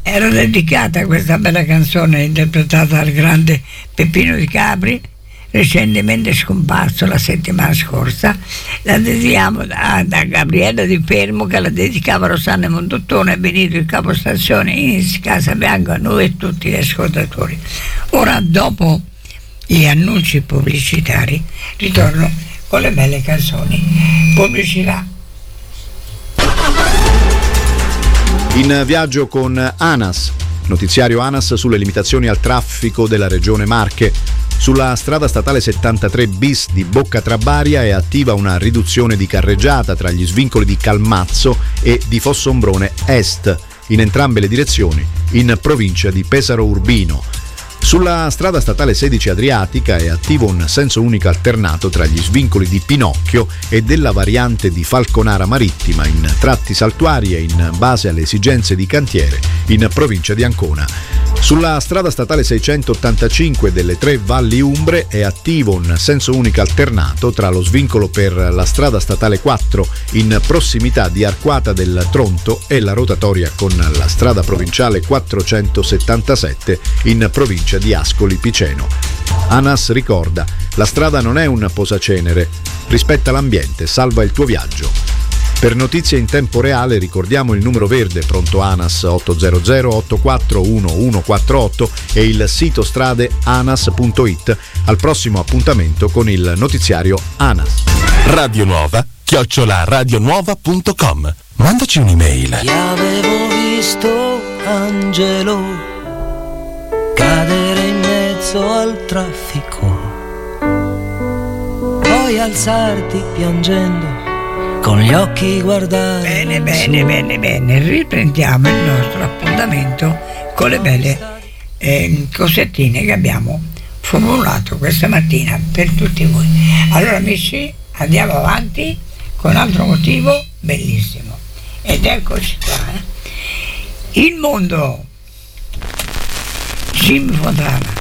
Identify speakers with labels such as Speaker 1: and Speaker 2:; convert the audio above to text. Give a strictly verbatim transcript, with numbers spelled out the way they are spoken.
Speaker 1: era dedicata questa bella canzone interpretata dal grande Peppino Di Capri, recentemente scomparso la settimana scorsa. La dedichiamo da, da Gabriella Di Fermo, che la dedicava a Rosanna Mondottone, è venuto il capostazione in Casa Bianca, a noi e tutti gli ascoltatori. Ora, dopo gli annunci pubblicitari, ritorno con le belle canzoni. Pubblicità.
Speaker 2: In viaggio con ANAS, notiziario ANAS sulle limitazioni al traffico della regione Marche. Sulla strada statale settantatré bis di Bocca Trabaria è attiva una riduzione di carreggiata tra gli svincoli di Calmazzo e di Fossombrone Est, in entrambe le direzioni, in provincia di Pesaro Urbino. Sulla strada statale sedici Adriatica è attivo un senso unico alternato tra gli svincoli di Pinocchio e della variante di Falconara Marittima in tratti saltuari e in base alle esigenze di cantiere in provincia di Ancona. Sulla strada statale seicentottantacinque delle tre Valli Umbre è attivo un senso unico alternato tra lo svincolo per la strada statale quattro in prossimità di Arquata del Tronto e la rotatoria con la strada provinciale quattrocentosettantasette in provincia di Ascoli Piceno. ANAS ricorda: la strada non è un posacenere, rispetta l'ambiente, salva il tuo viaggio. Per notizie in tempo reale ricordiamo il numero verde pronto ANAS ottocento ottantaquattro undici e il sito strade anas punto it. Al prossimo appuntamento con il notiziario ANAS.
Speaker 3: Radio Nuova chiocciola radionuova punto com. Mandaci un'email.
Speaker 4: Ti avevo visto, Angelo, cadere in mezzo al traffico, poi alzarti piangendo, con gli occhi guardare.
Speaker 1: Bene, bene, bene, bene. Riprendiamo il nostro appuntamento con le belle eh, cosettine che abbiamo formulato questa mattina per tutti voi. Allora, amici, andiamo avanti con un altro motivo bellissimo. Ed eccoci qua. Eh. Il mondo. Jim Fontana.